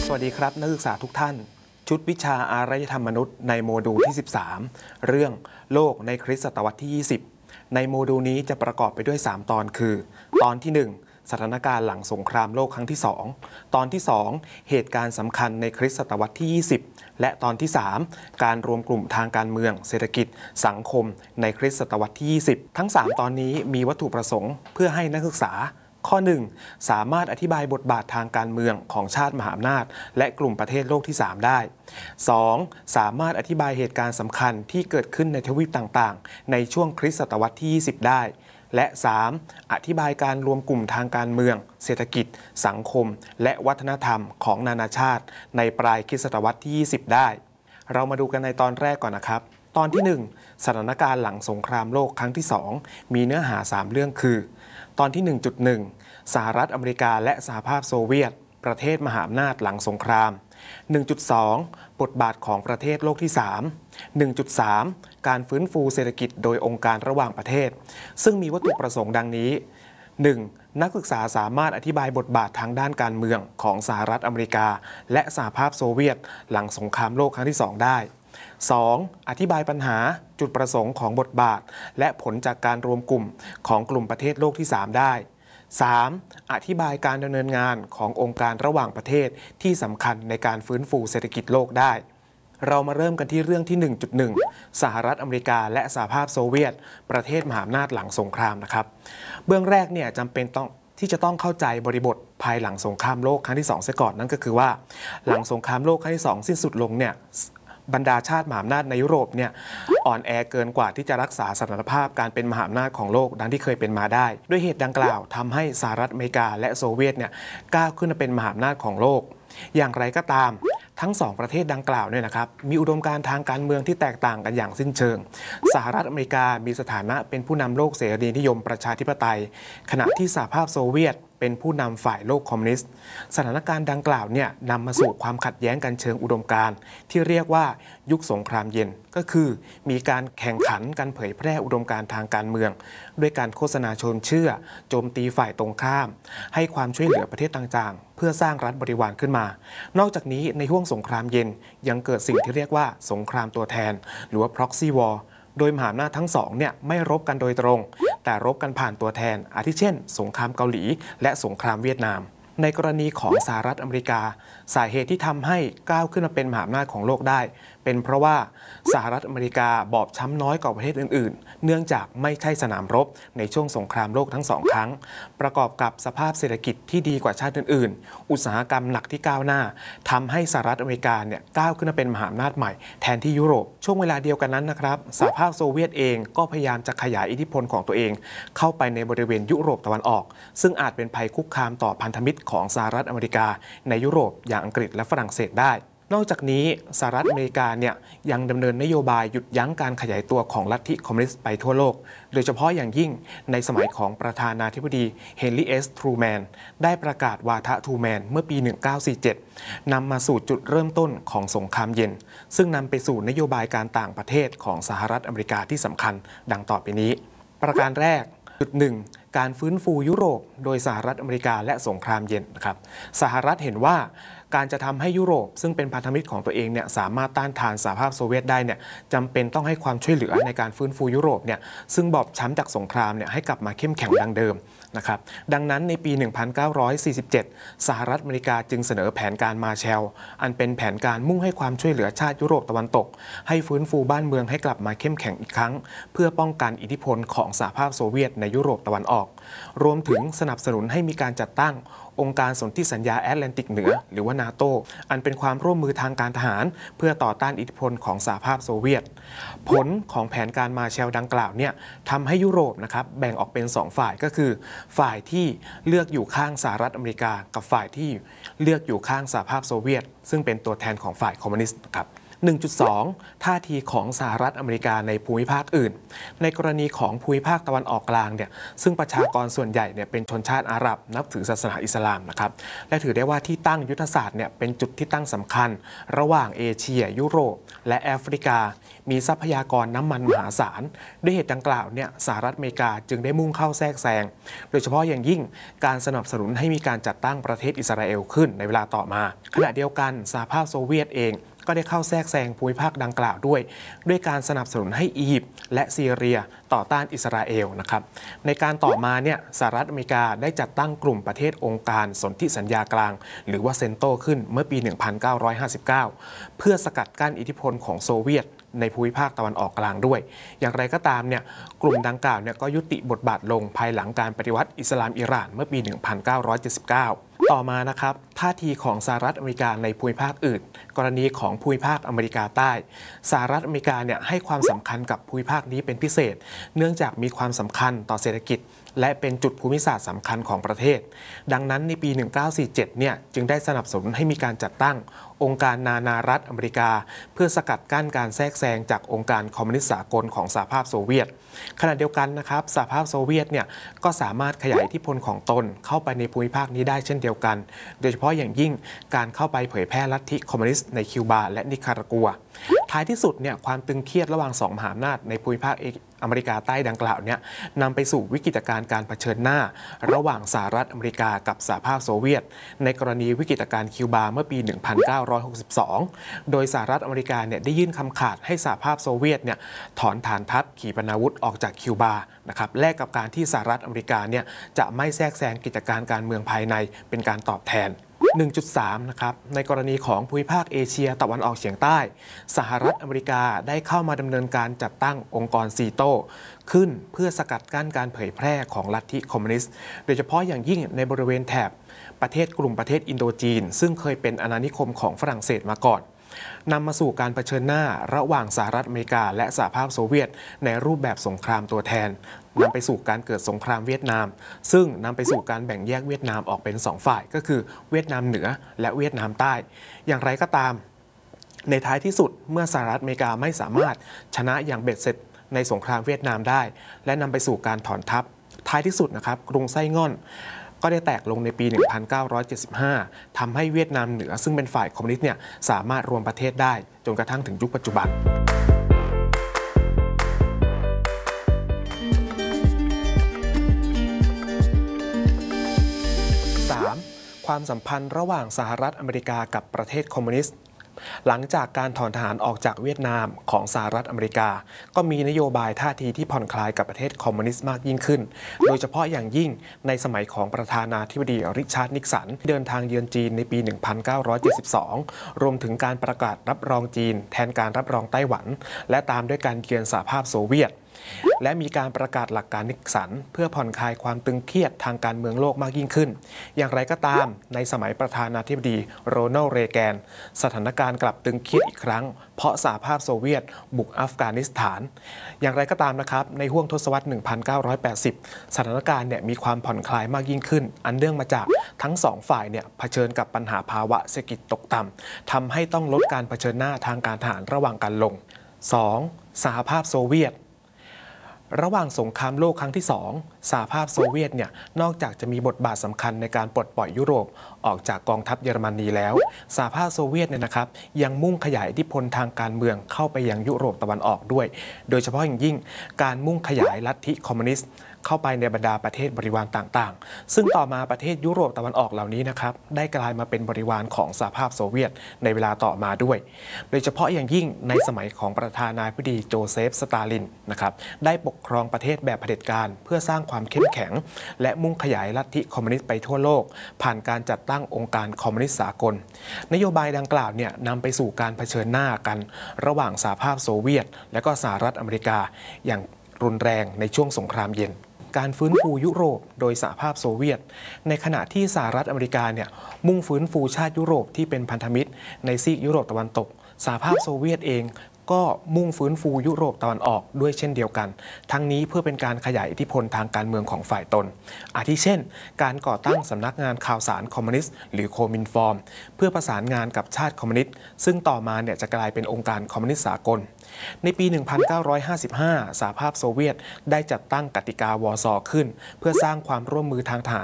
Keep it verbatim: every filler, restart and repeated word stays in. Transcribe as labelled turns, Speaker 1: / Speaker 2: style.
Speaker 1: สวัสดีครับนักศึกษาทุกท่านชุดวิชาอารยธรรมมนุษย์ในโมดูลที่สิบสามเรื่องโลกในคริสตศตวรรษที่ยี่สิบในโมดูลนี้จะประกอบไปด้วยสามตอนคือตอนที่หนึ่งสถานการณ์หลังสงครามโลกครั้งที่สองตอนที่สองเหตุการณ์สำคัญในคริสตศตวรรษที่ยี่สิบและตอนที่สามการรวมกลุ่มทางการเมืองเศรษฐกิจสังคมในคริสตศตวรรษที่ยี่สิบทั้งสามตอนนี้มีวัตถุประสงค์เพื่อให้นักศึกษาข้อหนึ่งสามารถอธิบายบทบาททางการเมืองของชาติมหาอำนาจและกลุ่มประเทศโลกที่สามได้สองสามารถอธิบายเหตุการณ์สำคัญที่เกิดขึ้นในทวีปต่างๆในช่วงคริสตศตวรรษที่ยี่สิบได้และสามอธิบายการรวมกลุ่มทางการเมืองเศรษฐกิจสังคมและวัฒนธรรมของนานาชาติในปลายคริสตศตวรรษที่ยี่สิบได้เรามาดูกันในตอนแรกก่อนนะครับตอนที่หนึ่งสถานการณ์หลังสงครามโลกครั้งที่สองมีเนื้อหาสามเรื่องคือตอนที่ หนึ่งจุดหนึ่ง สหรัฐอเมริกาและสหภาพโซเวียตประเทศมหาอำนาจหลังสงคราม หนึ่งจุดสอง บทบาทของประเทศโลกที่ สาม หนึ่งจุดสาม การฟื้นฟูเศรษฐกิจโดยองค์การระหว่างประเทศซึ่งมีวัตถุประสงค์ดังนี้ หนึ่ง นักศึกษาสามารถอธิบายบทบาททางด้านการเมืองของสหรัฐอเมริกาและสหภาพโซเวียตหลังสงครามโลกครั้งที่สองได้ สอง อธิบายปัญหาจุดประสงค์ของบทบาทและผลจากการรวมกลุ่มของกลุ่มประเทศโลกที่สามได้ สาม อธิบายการดำเนินงานขององค์การระหว่างประเทศที่สำคัญในการฟื้นฟูเศรษฐกิจโลกได้เรามาเริ่มกันที่เรื่องที่ หนึ่งจุดหนึ่ง สหรัฐอเมริกาและสหภาพโซเวียตประเทศมหาอำนาจหลังสงครามนะครับเบื้องแรกเนี่ยจำเป็นต้องที่จะต้องเข้าใจบริบทภายหลังสงครามโลกครั้งที่สองเสียก่อนนั่นก็คือว่าหลังสงครามโลกครั้งที่สองสิ้นสุดลงเนี่ยบรรดาชาติมหาอำนาจในยุโรปเนี่ยอ่อนแอเกินกว่าที่จะรักษาสถานภาพการเป็นมหาอำนาจของโลกดังที่เคยเป็นมาได้ด้วยเหตุดังกล่าวทำให้สหรัฐอเมริกาและโซเวียตเนี่ยก้าวขึ้นมาเป็นมหาอำนาจของโลกอย่างไรก็ตามทั้งสองประเทศดังกล่าวเนี่ยนะครับมีอุดมการณ์ทางการเมืองที่แตกต่างกันอย่างสิ้นเชิงสหรัฐอเมริกามีสถานะเป็นผู้นำโลกเสรีนิยมประชาธิปไตยขณะที่สหภาพโซเวียตเป็นผู้นำฝ่ายโลกคอมมิวนิสต์สถานการณ์ดังกล่าวเนี่ยนำมาสู่ความขัดแย้งกันเชิงอุดมการณ์ที่เรียกว่ายุคสงครามเย็นก็คือมีการแข่งขันกันเผยแพร่อุดมการณ์ทางการเมืองด้วยการโฆษณาชวนเชื่อโจมตีฝ่ายตรงข้ามให้ความช่วยเหลือประเทศต่างๆเพื่อสร้างรัฐบริวารขึ้นมานอกจากนี้ในห้วงสงครามเย็นยังเกิดสิ่งที่เรียกว่าสงครามตัวแทนหรือว่า proxy war โดยมหาอำนาจทั้งสองเนี่ยไม่รบกันโดยตรงแต่รบกันผ่านตัวแทนอาทิเช่นสงครามเกาหลีและสงครามเวียดนามในกรณีของสหรัฐอเมริกาสาเหตุที่ทำให้ก้าวขึ้นมาเป็นมหาอำนาจของโลกได้เป็นเพราะว่าสหรัฐอเมริกาบอบช้ำน้อยกว่าประเทศอื่นๆเนื่องจากไม่ใช่สนามรบในช่วงสงครามโลกทั้งสองครั้งประกอบกับสภาพเศรษฐกิจที่ดีกว่าชาติอื่นๆอุตสาหกรรมหนักที่ก้าวหน้าทำให้สหรัฐอเมริกาเนี่ยก้าวขึ้นมาเป็นมหาอำนาจใหม่แทนที่ยุโรปช่วงเวลาเดียวกันนั้นนะครับสหภาพโซเวียตเองก็พยายามจะขยายอิทธิพลของตัวเองเข้าไปในบริเวณยุโรปตะวันออกซึ่งอาจเป็นภัยคุกคามต่อพันธมิตรของสหรัฐอเมริกาในยุโรปอย่างอังกฤษและฝรั่งเศสได้นอกจากนี้สหรัฐอเมริกาเนี่ยยังดำเนินนโยบายหยุดยั้งการขยายตัวของลัทธิคอมมิวนิสต์ไปทั่วโลกโดยเฉพาะอย่างยิ่งในสมัยของประธานาธิบดีเฮนรี่เอสทรูแมนได้ประกาศวาทะทรูแมนเมื่อปีหนึ่งพันเก้าร้อยสี่สิบเจ็ดนำมาสู่จุดเริ่มต้นของสงครามเย็นซึ่งนำไปสู่นโยบายการต่างประเทศของสหรัฐอเมริกาที่สำคัญดังต่อไปนี้ประการแรกจุดหนึ่งการฟื้นฟูยุโรปโดยสหรัฐอเมริกาและสงครามเย็นนะครับสหรัฐเห็นว่าการจะทำให้ยุโรปซึ่งเป็นพันธมิตรของตัวเองเนี่ยสามารถต้านทานสหภาพโซเวียตได้เนี่ยจำเป็นต้องให้ความช่วยเหลือในการฟื้นฟูยุโรปเนี่ยซึ่งบอบช้ำจากสงครามเนี่ยให้กลับมาเข้มแข็งดังเดิมนะครับดังนั้นในปี หนึ่งพันเก้าร้อยสี่สิบเจ็ด สหรัฐอเมริกาจึงเสนอแผนการมาแชลอันเป็นแผนการมุ่งให้ความช่วยเหลือชาติยุโรปตะวันตกให้ฟื้นฟูบ้านเมืองให้กลับมาเข้มแข็งอีกครั้งเพื่อป้องกันอิทธิพลของสหภาพโซเวียตในยุโรปตะวันออกรวมถึงสนับสนุนให้มีการจัดตั้งองค์การสนธิสัญญาแอตแลนติกเหนือหรือว่านาโตอันเป็นความร่วมมือทางการทหารเพื่อต่อต้านอิทธิพลของสหภาพโซเวียตผลของแผนการมาแชลดังกล่าวเนี่ยทำให้ยุโรปนะครับแบ่งออกเป็นสองฝ่ายก็คือฝ่ายที่เลือกอยู่ข้างสหรัฐอเมริกากับฝ่ายที่เลือกอยู่ข้างสหภาพโซเวียตซึ่งเป็นตัวแทนของฝ่ายคอมมิวนิสต์ครับหนึ่งจุดสอง ท่าทีของสหรัฐอเมริกาในภูมิภาคอื่นในกรณีของภูมิภาคตะวันออกกลางเนี่ยซึ่งประชากรส่วนใหญ่เนี่ยเป็นชนชาติอาหรับนับถือศาสนาอิสลามนะครับและถือได้ว่าที่ตั้งยุทธศาสตร์เนี่ยเป็นจุดที่ตั้งสำคัญระหว่างเอเชียยุโรปและแอฟริกามีทรัพยากรน้ำมันมหาศาลด้วยเหตุดังกล่าวเนี่ยสหรัฐอเมริกาจึงได้มุ่งเข้าแทรกแซงโดยเฉพาะอย่างยิ่งการสนับสนุนให้มีการจัดตั้งประเทศอิสราเอลขึ้นในเวลาต่อมาขณะเดียวกันสหภาพโซเวียตเองก็ได้เข้าแทรกแซงภูมิภาคดังกล่าวด้วยด้วยการสนับสนุนให้อียิปต์และซีเรียต่อต้านอิสราเอลนะครับในการต่อมาเนี่ยสหรัฐอเมริกาได้จัดตั้งกลุ่มประเทศองค์การสนธิสัญญากลางหรือว่าเซนโตขึ้นเมื่อปี หนึ่งพันเก้าร้อยห้าสิบเก้า เพื่อสกัดกั้นอิทธิพลของโซเวียตในภูมิภาคตะวันออกกลางด้วยอย่างไรก็ตามเนี่ยกลุ่มดังกล่าวเนี่ยก็ยุติบทบาทลงภายหลังการปฏิวัติอิสลามอิหร่านเมื่อปี หนึ่งพันเก้าร้อยเจ็ดสิบเก้า ต่อมานะครับท่าทีของสหรัฐอเมริกาในภูมิภาคอื่นกรณีของภูมิภาคอเมริกาใต้สหรัฐอเมริกาเนี่ยให้ความสำคัญกับภูมิภาคนี้เป็นพิเศษเนื่องจากมีความสำคัญต่อเศรษฐกิจและเป็นจุดภูมิศาสตร์สำคัญของประเทศดังนั้นในปี หนึ่งพันเก้าร้อยสี่สิบเจ็ด เนี่ยจึงได้สนับสนุนให้มีการจัดตั้งองค์การนานารัฐอเมริกาเพื่อสกัดกั้นการแทรกแซงจากองค์การคอมมิวนิสต์สากลของสหภาพโซเวียตขณะเดียวกันนะครับสหภาพโซเวียตเนี่ยก็สามารถขยายอิทธิพลของตนเข้าไปในภูมิภาคนี้ได้เช่นเดียวกันโดยเฉพาะอย่างยิ่งการเข้าไปเผยแพร่ลัทธิคอมมิวนิสต์ในคิวบาและนิคารากัวท้ายที่สุดเนี่ยความตึงเครียดระหว่างสองมหาอำนาจในภูมิภาคอเมริกาใต้ดังกล่าวเนี่ยนำไปสู่วิกฤตการณ์การเผชิญหน้าระหว่างสหรัฐอเมริกากับสหภาพโซเวียตในกรณีวิกฤตการณ์คิวบาเมื่อปี หนึ่งพันเก้าร้อยหกสิบสอง โดยสหรัฐอเมริกาเนี่ยได้ยื่นคำขาดให้สหภาพโซเวียตเนี่ยถอนฐานทัพขีปนาวุธออกจากคิวบานะครับแลกกับการที่สหรัฐอเมริกาเนี่ยจะไม่แทรกแซงกิจการการเมืองภายในเป็นการตอบแทนหนึ่งจุดสาม นะครับในกรณีของภูมิภาคเอเชียตะวันออกเฉียงใต้สหรัฐอเมริกาได้เข้ามาดำเนินการจัดตั้งองค์กรซีโตขึ้นเพื่อสกัดกั้นการเผยแพร่ของลัทธิคอมมิวนิสต์โดยเฉพาะอย่างยิ่งในบริเวณแถบประเทศกลุ่มประเทศอินโดจีนซึ่งเคยเป็นอาณานิคมของฝรั่งเศสมาก่อนนำมาสู่การเผชิญหน้าระหว่างสหรัฐอเมริกาและสหภาพโซเวียตในรูปแบบสงครามตัวแทนนำไปสู่การเกิดสงครามเวียดนามซึ่งนำไปสู่การแบ่งแยกเวียดนามออกเป็นสองฝ่ายก็คือเวียดนามเหนือและเวียดนามใต้อย่างไรก็ตามในท้ายที่สุดเมื่อสหรัฐอเมริกาไม่สามารถชนะอย่างเบ็ดเสร็จในสงครามเวียดนามได้และนำไปสู่การถอนทัพท้ายที่สุดนะครับกรุงไส้ง่อนก็ได้แตกลงในปี หนึ่งพันเก้าร้อยเจ็ดสิบห้า ทำให้เวียดนามเหนือซึ่งเป็นฝ่ายคอมมิวนิสต์เนี่ยสามารถรวมประเทศได้จนกระทั่งถึงยุคปัจจุบันความสัมพันธ์ระหว่างสหรัฐอเมริกากับประเทศคอมมิวนิสต์หลังจากการถอนทหารออกจากเวียดนามของสหรัฐอเมริกาก็มีนโยบายท่าทีที่ผ่อนคลายกับประเทศคอมมิวนิสต์มากยิ่งขึ้นโดยเฉพาะอย่างยิ่งในสมัยของประธานาธิบดีริชาร์ดนิกสันเดินทางเยือนจีนในปี หนึ่งพันเก้าร้อยเจ็ดสิบสอง รวมถึงการประกาศรับรองจีนแทนการรับรองไต้หวันและตามด้วยการเยือนสหภาพโซเวียตและมีการประกาศหลักการนิกสันเพื่อผ่อนคลายความตึงเครียดทางการเมืองโลกมากยิ่งขึ้นอย่างไรก็ตามในสมัยประธานาธิบดีโรนัลด์ เรแกนสถานการณ์กลับตึงเครียดอีกครั้งเพราะสหภาพโซเวียตบุกอัฟกานิสถานอย่างไรก็ตามนะครับในห้วงทศวรรษ หนึ่งพันเก้าร้อยแปดสิบ สถานการณ์เนี่ยมีความผ่อนคลายมากยิ่งขึ้นอันเนื่องมาจากทั้งสองฝ่ายเนี่ยเผชิญกับปัญหาภาวะเศรษฐกิจตกต่ำทำให้ต้องลดการเผชิญหน้าทางการทหารระหว่างกันลง สอง สหภาพโซเวียตระหว่างสงครามโลกครั้งที่สองสหภาพโซเวียตเนี่ยนอกจากจะมีบทบาทสำคัญในการปลดปล่อยยุโรปออกจากกองทัพเยอรมนีแล้วสหภาพโซเวียตเนี่ยนะครับยังมุ่งขยายอิทธิพลทางการเมืองเข้าไปยังยุโรปตะวันออกด้วยโดยเฉพาะอย่างยิ่งการมุ่งขยายลัทธิคอมมิวนิสต์เข้าไปในบรรดาประเทศบริวารต่างๆซึ่งต่อมาประเทศยุโรปตะวันออกเหล่านี้นะครับได้กลายมาเป็นบริวารของสหภาพโซเวียตในเวลาต่อมาด้วยโดยเฉพาะอย่างยิ่งในสมัยของประธานาธิบดีโจเซฟสตาลินนะครับได้ปกครองประเทศแบบเผด็จการเพื่อสร้างความเข้มแข็งและมุ่งขยายลัทธิคอมมิวนิสต์ไปทั่วโลกผ่านการจัดตั้งองค์การคอมมิวนิสต์สากลนโยบายดังกล่าวเนี่ยนำไปสู่การเผชิญหน้ากันระหว่างสหภาพโซเวียตและก็สหรัฐอเมริกาอย่างรุนแรงในช่วงสงครามเย็นการฟื้นฟูยุโรปโดยสหภาพโซเวียตในขณะที่สหรัฐอเมริกาเนี่ยมุ่งฟื้นฟูชาติยุโรปที่เป็นพันธมิตรในซีกยุโรปตะวันตกสหภาพโซเวียตเองก็มุ่งฟื้นฟูยุโรปตะวันออกด้วยเช่นเดียวกันทั้งนี้เพื่อเป็นการขยายอิทธิพลทางการเมืองของฝ่ายตนอาทิเช่นการก่อตั้งสำนักงานข่าวสารคอมมิวนิสต์หรือโคมินฟอร์มเพื่อประสานงานกับชาติคอมมิวนิสต์ซึ่งต่อมาเนี่ยจะกลายเป็นองค์การคอมมิวนิสต์สากลในปี หนึ่งพันเก้าร้อยห้าสิบห้า สหภาพโซเวียตได้จัดตั้งกติกาวอร์ซอขึ้นเพื่อสร้างความร่วมมือทางทหาร